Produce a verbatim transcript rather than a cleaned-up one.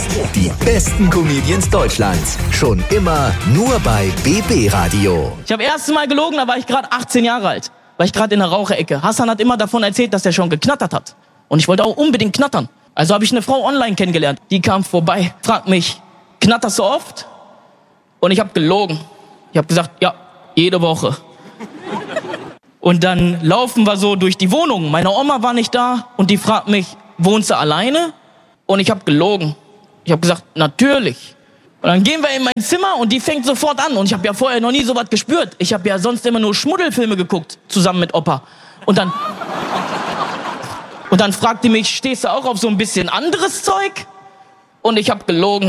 Die besten Comedians Deutschlands. Schon immer nur bei B B Radio. Ich habe erstes Mal gelogen, da war ich gerade achtzehn Jahre alt. War ich gerade in der Raucherecke. Hassan hat immer davon erzählt, dass er schon geknattert hat. Und ich wollte auch unbedingt knattern. Also habe ich eine Frau online kennengelernt. Die kam vorbei, fragt mich, knatterst du oft? Und ich habe gelogen. Ich habe gesagt, ja, jede Woche. Und dann laufen wir so durch die Wohnung. Meine Oma war nicht da und die fragt mich, wohnst du alleine? Und ich habe gelogen. Ich habe gesagt, natürlich. Und dann gehen wir in mein Zimmer und die fängt sofort an. Und ich habe ja vorher noch nie sowas gespürt. Ich habe ja sonst immer nur Schmuddelfilme geguckt, zusammen mit Opa. Und dann, und dann fragt die mich, stehst du auch auf so ein bisschen anderes Zeug? Und ich habe gelogen.